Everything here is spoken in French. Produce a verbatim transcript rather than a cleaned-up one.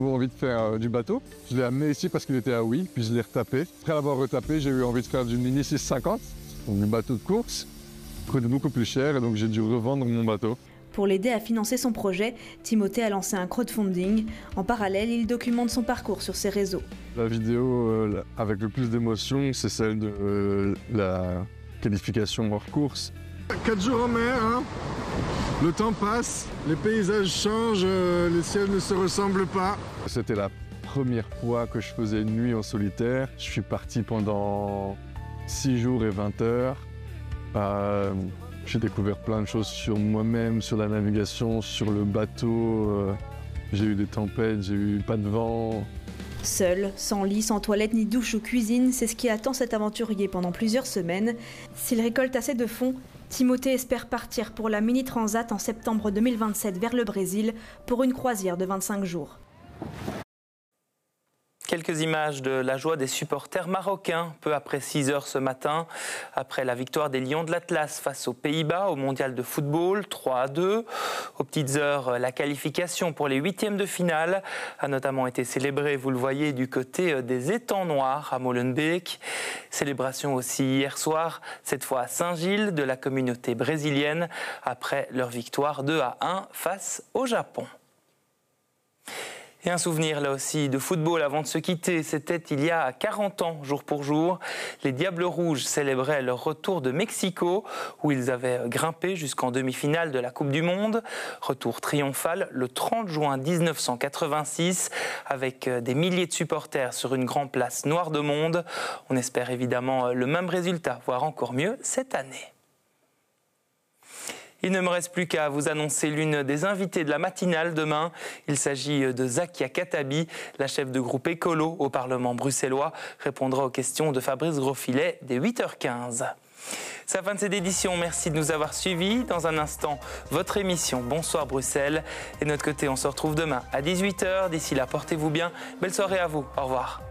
envie de faire euh, du bateau. Je l'ai amené ici parce qu'il était à oui, puis je l'ai retapé. Après l'avoir retapé, j'ai eu envie de faire du Mini six cent cinquante, donc du bateau de course. Il coûte beaucoup plus cher et donc j'ai dû revendre mon bateau. Pour l'aider à financer son projet, Timothée a lancé un crowdfunding. En parallèle, il documente son parcours sur ses réseaux. La vidéo euh, avec le plus d'émotion, c'est celle de euh, la qualification hors course. Quatre jours en mer, hein. Le temps passe, les paysages changent, euh, les ciels ne se ressemblent pas. C'était la première fois que je faisais une nuit en solitaire. Je suis parti pendant six jours et vingt heures. Euh, j'ai découvert plein de choses sur moi-même, sur la navigation, sur le bateau. Euh, j'ai eu des tempêtes, j'ai eu pas de vent. Seul, sans lit, sans toilette, ni douche ou cuisine, c'est ce qui attend cet aventurier pendant plusieurs semaines. S'il récolte assez de fonds, Timothée espère partir pour la Mini Transat en septembre deux mille vingt-sept vers le Brésil pour une croisière de vingt-cinq jours. Quelques images de la joie des supporters marocains, peu après six heures ce matin, après la victoire des Lions de l'Atlas face aux Pays-Bas au mondial de football, trois à deux. Aux petites heures, la qualification pour les huitièmes de finale a notamment été célébrée, vous le voyez, du côté des étangs noirs à Molenbeek. Célébration aussi hier soir, cette fois à Saint-Gilles, de la communauté brésilienne, après leur victoire deux à un face au Japon. Et un souvenir là aussi de football avant de se quitter, c'était il y a quarante ans, jour pour jour. Les Diables Rouges célébraient leur retour de Mexico, où ils avaient grimpé jusqu'en demi-finale de la Coupe du Monde. Retour triomphal le trente juin mille neuf cent quatre-vingt-six, avec des milliers de supporters sur une grande place noire de monde. On espère évidemment le même résultat, voire encore mieux cette année. Il ne me reste plus qu'à vous annoncer l'une des invitées de la matinale demain. Il s'agit de Zakia Katabi, la chef de groupe écolo au Parlement bruxellois, répondra aux questions de Fabrice Grosfilet dès huit heures quinze. C'est la fin de cette édition, merci de nous avoir suivis. Dans un instant, votre émission Bonsoir Bruxelles. Et de notre côté, on se retrouve demain à dix-huit heures. D'ici là, portez-vous bien. Belle soirée à vous. Au revoir.